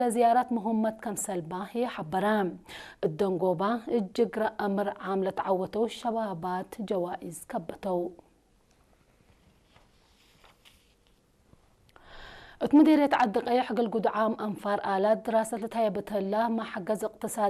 زيارات مهمة كمسل باهي حبرام الدنقوبة الجقرة أمر عاملة عوتو الشبابات جوائز كبتو مديرية عدق أي حق القدعام أنفار آلات دراسة تهيبت الله ما حجز اقتصاد